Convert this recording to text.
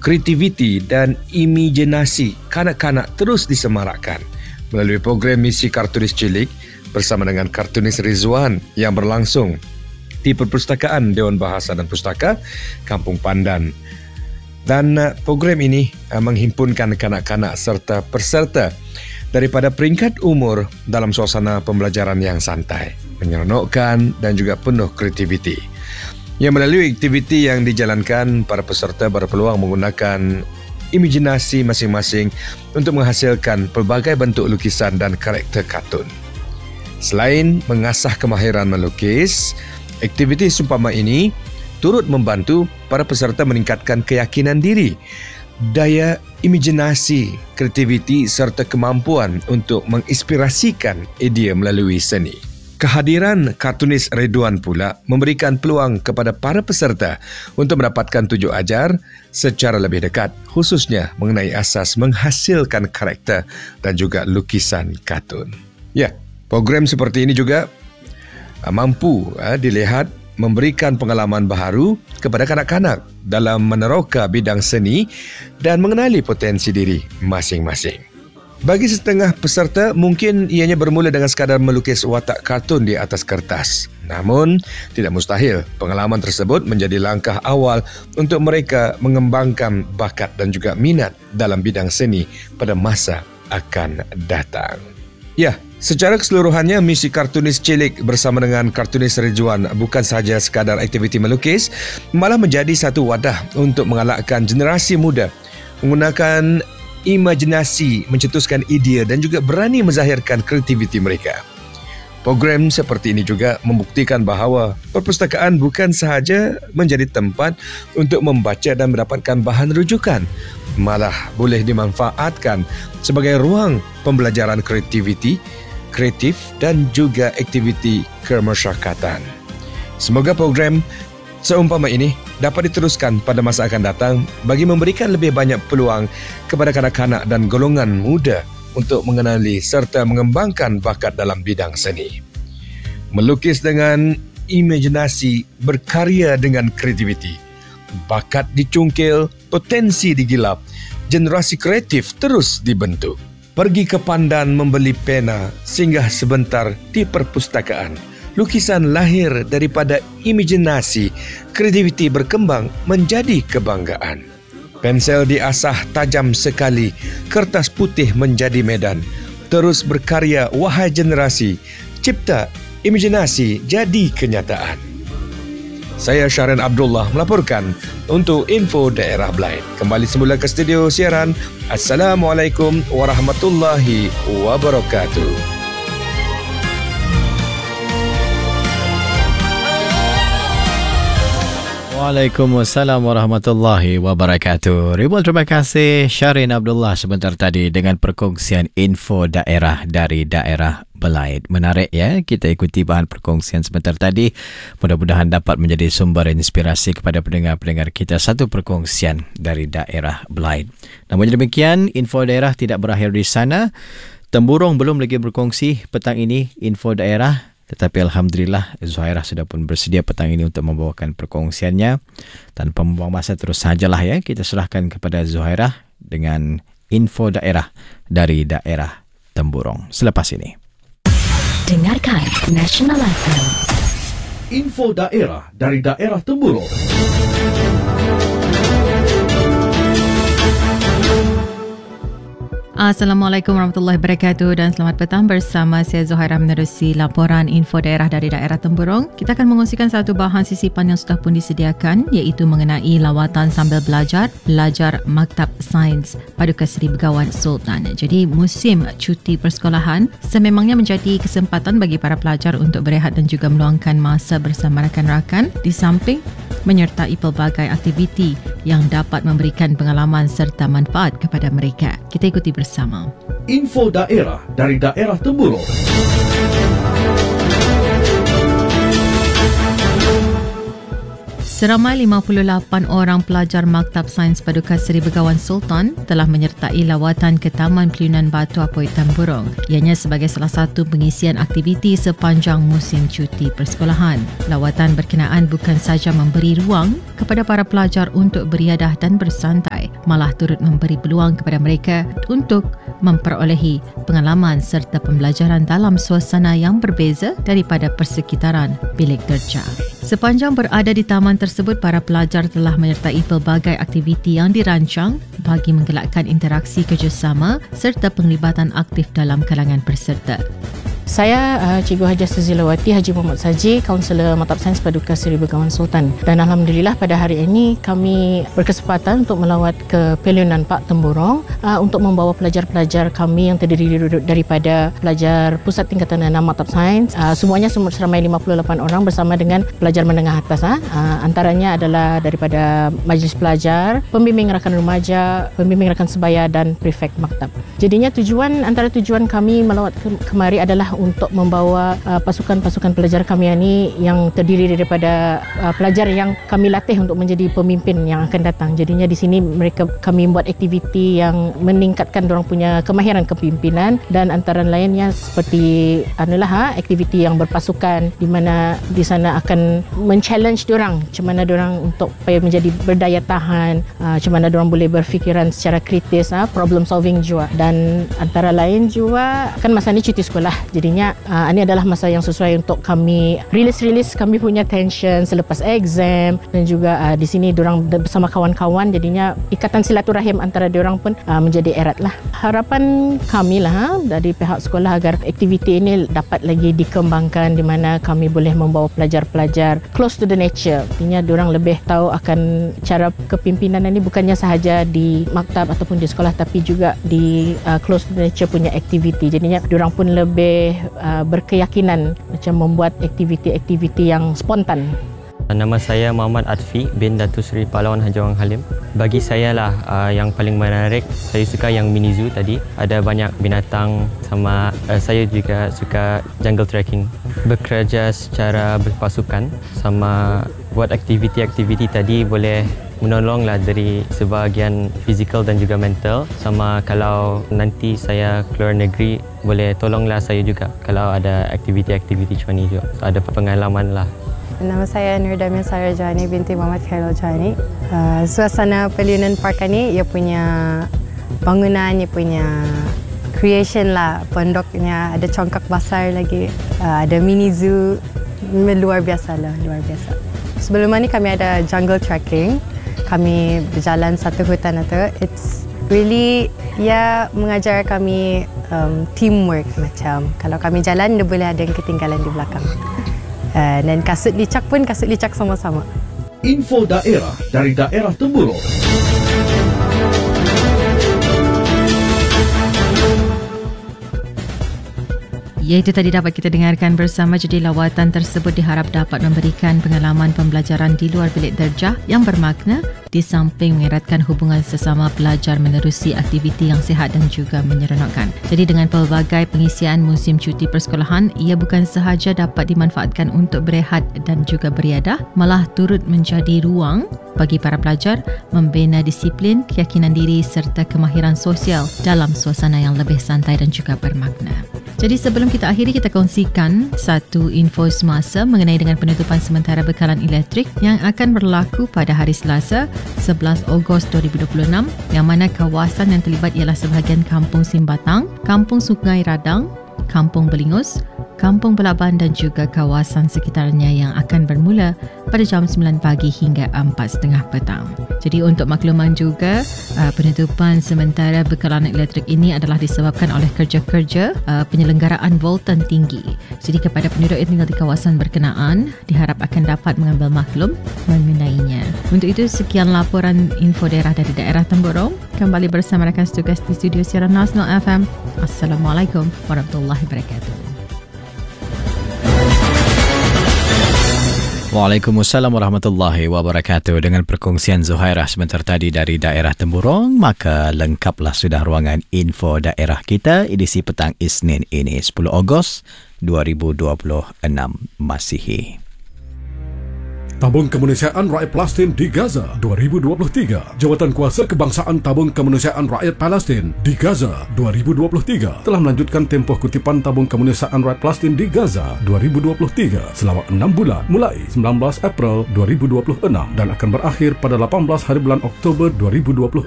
kreativiti dan imajinasi kanak-kanak terus disemarakkan melalui program Misi Kartunis Cilik bersama dengan kartunis Rizwan yang berlangsung di Perpustakaan Dewan Bahasa dan Pustaka Kampung Pandan. Dan program ini menghimpunkan kanak-kanak serta peserta daripada peringkat umur dalam suasana pembelajaran yang santai, menyeronokkan dan juga penuh kreativiti. Yang melalui aktiviti yang dijalankan, para peserta berpeluang menggunakan imajinasi masing-masing untuk menghasilkan pelbagai bentuk lukisan dan karakter kartun. Selain mengasah kemahiran melukis, aktiviti seumpama ini turut membantu para peserta meningkatkan keyakinan diri, daya imajinasi, kreativiti serta kemampuan untuk menginspirasikan idea melalui seni. Kehadiran kartunis Ridwan pula memberikan peluang kepada para peserta untuk mendapatkan tunjuk ajar secara lebih dekat, khususnya mengenai asas menghasilkan karakter dan juga lukisan kartun. Ya, program seperti ini juga mampu dilihat memberikan pengalaman baharu kepada kanak-kanak dalam meneroka bidang seni dan mengenali potensi diri masing-masing. Bagi setengah peserta, mungkin ianya bermula dengan sekadar melukis watak kartun di atas kertas. Namun, tidak mustahil pengalaman tersebut menjadi langkah awal untuk mereka mengembangkan bakat dan juga minat dalam bidang seni pada masa akan datang. Ya, secara keseluruhannya, Misi Kartunis Cilik bersama dengan kartunis Rizwan bukan sahaja sekadar aktiviti melukis, malah menjadi satu wadah untuk mengalakkan generasi muda menggunakan imajinasi, mencetuskan idea dan juga berani menzahirkan kreativiti mereka. Program seperti ini juga membuktikan bahawa perpustakaan bukan sahaja menjadi tempat untuk membaca dan mendapatkan bahan rujukan, malah boleh dimanfaatkan sebagai ruang pembelajaran kreatif dan juga aktiviti kemasyarakatan. Semoga program seumpama ini dapat diteruskan pada masa akan datang bagi memberikan lebih banyak peluang kepada kanak-kanak dan golongan muda untuk mengenali serta mengembangkan bakat dalam bidang seni. Melukis dengan imajinasi, berkarya dengan kreativiti, bakat dicungkil, potensi digilap, generasi kreatif terus dibentuk. Pergi ke Pandan membeli pena, singgah sebentar di perpustakaan. Lukisan lahir daripada imajinasi, kreativiti berkembang menjadi kebanggaan. Pensel diasah tajam sekali, kertas putih menjadi medan. Terus berkarya wahai generasi, cipta imajinasi jadi kenyataan. Saya Syaren Abdullah melaporkan untuk Info Daerah Blind. Kembali semula ke studio siaran. Assalamualaikum warahmatullahi wabarakatuh. Waalaikumsalam warahmatullahi wabarakatuh. Ribuan terima kasih Syaren Abdullah sebentar tadi dengan perkongsian info daerah dari daerah Belaid. Menarik ya, kita ikuti bahan perkongsian sebentar tadi. Mudah-mudahan dapat menjadi sumber inspirasi kepada pendengar-pendengar kita. Satu perkongsian dari daerah Belaid. Namun demikian, info daerah tidak berakhir di sana. Temburong belum lagi berkongsi petang ini info daerah. Tetapi Alhamdulillah, Zuhairah sudah pun bersedia petang ini untuk membawakan perkongsiannya. Tanpa membuang masa, terus sajalah ya, kita serahkan kepada Zuhairah dengan info daerah dari daerah Temburong. Selepas ini. Dengarkan National FM. Info daerah dari daerah Temburong. Assalamualaikum warahmatullahi wabarakatuh dan selamat petang bersama saya Zuhairah menerusi laporan info daerah dari daerah Temburong. Kita akan mengongsikan satu bahan sisipan yang sudah pun disediakan iaitu mengenai lawatan sambil belajar Maktab Sains Paduka Seri Begawan Sultan. Jadi musim cuti persekolahan sememangnya menjadi kesempatan bagi para pelajar untuk berehat dan juga meluangkan masa bersama rakan-rakan di samping menyertai pelbagai aktiviti yang dapat memberikan pengalaman serta manfaat kepada mereka. Kita ikuti bersama. Info daerah dari daerah Temburong. Seramai 58 orang pelajar Maktab Sains Paduka Seri Begawan Sultan telah menyertai lawatan ke Taman Peliunan Batu Apoi Tempurung. Ianya sebagai salah satu pengisian aktiviti sepanjang musim cuti persekolahan. Lawatan berkenaan bukan sahaja memberi ruang kepada para pelajar untuk beriadah dan bersantai, malah turut memberi peluang kepada mereka untuk memperolehi pengalaman serta pembelajaran dalam suasana yang berbeza daripada persekitaran bilik darjah. Sepanjang berada di taman tersebut, para pelajar telah menyertai pelbagai aktiviti yang dirancang bagi menggelakkan interaksi kerjasama serta penglibatan aktif dalam kalangan peserta. Saya Cikgu Haji Sazilawati Haji Muhammad Saji, Kaunselor Maktab Sains Paduka Seri Begawan Sultan. Dan Alhamdulillah pada hari ini kami berkesempatan untuk melawat ke Peliunan Park Tempurung untuk membawa pelajar-pelajar kami yang terdiri daripada pelajar Pusat Tingkatan 6 Maktab Sains. Semuanya seramai 58 orang bersama dengan pelajar menengah atas. Antaranya adalah daripada majlis pelajar, pembimbing rakan remaja, pembimbing rakan sebaya dan prefek maktab. Jadinya antara tujuan kami melawat kemari adalah untuk membawa pasukan-pasukan pelajar kami ini yang terdiri daripada pelajar yang kami latih untuk menjadi pemimpin yang akan datang. Jadinya di sini kami buat aktiviti yang meningkatkan diorang punya kemahiran kepimpinan, dan antara lainnya seperti aktiviti yang berpasukan di mana di sana akan men-challenge diorang macam mana diorang untuk supaya menjadi berdaya tahan, macam mana diorang boleh berfikiran secara kritis, problem solving juga. Dan antara lain juga kan masa ni cuti sekolah. Jadinya ini adalah masa yang sesuai untuk kami rilis kami punya tension selepas exam, dan juga di sini diorang bersama kawan-kawan, jadinya ikatan silaturahim antara diorang pun menjadi erat lah. Harapan kami lah dari pihak sekolah agar aktiviti ini dapat lagi dikembangkan, di mana kami boleh membawa pelajar-pelajar close to the nature. Artinya diorang lebih tahu akan cara kepimpinan ini bukannya sahaja di maktab ataupun di sekolah, tapi juga di close to the nature punya aktiviti. Jadinya diorang pun lebih berkeyakinan macam membuat aktiviti-aktiviti yang spontan. Nama saya Muhammad Adfi bin Datuk Seri Pahlawan Haji Wang Halim. Bagi saya lah yang paling menarik, saya suka yang mini zoo tadi. Ada banyak binatang, sama saya juga suka jungle trekking. Bekerja secara berpasukan sama buat aktiviti-aktiviti tadi boleh menolonglah dari sebahagian fizikal dan juga mental. Sama kalau nanti saya keluar negeri, boleh tolonglah saya juga kalau ada aktiviti-aktiviti macam ni juga. So, ada pengalaman lah. Nama saya Nur Damia Sarajani binti Muhammad Khairul Jani. Suasana Peliunan Park ni, ia punya bangunan, ia punya creation lah, pondoknya, ada congkak besar lagi, ada mini zoo, luar biasa lah, luar biasa. Sebelum ni kami ada jungle trekking, kami berjalan satu hutan itu. It's really, ia mengajar kami teamwork, macam kalau kami jalan, dia boleh ada yang ketinggalan di belakang. Dan kasut licak pun kasut licak sama-sama. Info daerah dari daerah Tempurung. Iaitu tadi dapat kita dengarkan bersama. Jadi lawatan tersebut diharap dapat memberikan pengalaman pembelajaran di luar bilik darjah yang bermakna, di samping mengeratkan hubungan sesama pelajar menerusi aktiviti yang sihat dan juga menyeronokkan. Jadi dengan pelbagai pengisian musim cuti persekolahan, ia bukan sahaja dapat dimanfaatkan untuk berehat dan juga beriadah, malah turut menjadi ruang bagi para pelajar membina disiplin, keyakinan diri serta kemahiran sosial dalam suasana yang lebih santai dan juga bermakna. Jadi sebelum kita akhiri, kita kongsikan satu info semasa mengenai dengan penutupan sementara bekalan elektrik yang akan berlaku pada hari Selasa 11 Ogos 2026, yang mana kawasan yang terlibat ialah sebahagian Kampung Simbatang, Kampung Sungai Radang, Kampung Belingus, Kampung Belaban dan juga kawasan sekitarnya, yang akan bermula pada jam 9 pagi hingga 4.30 petang. Jadi untuk makluman juga, penutupan sementara bekalan elektrik ini adalah disebabkan oleh kerja-kerja penyelenggaraan voltan tinggi. Jadi kepada penduduk yang tinggal di kawasan berkenaan, diharap akan dapat mengambil maklum mengenainya. Untuk itu, sekian laporan info daerah dari daerah Tempurung. Kembali bersama rakan tugas di studio siaran Nasional FM. Assalamualaikum warahmatullahi wabarakatuh. Waalaikumsalam warahmatullahi wabarakatuh. Dengan perkongsian Zuhairah sebentar tadi dari daerah Tempurung, maka lengkaplah sudah ruangan info daerah kita edisi petang Isnin ini 10 Ogos 2026 Masihi. Tabung Kemanusiaan Rakyat Palestin di Gaza 2023. Jawatan Kuasa Kebangsaan Tabung Kemanusiaan Rakyat Palestin di Gaza 2023 telah melanjutkan tempoh kutipan Tabung Kemanusiaan Rakyat Palestin di Gaza 2023 selama 6 bulan mulai 19 April 2026 dan akan berakhir pada 18 hari bulan Oktober 2026.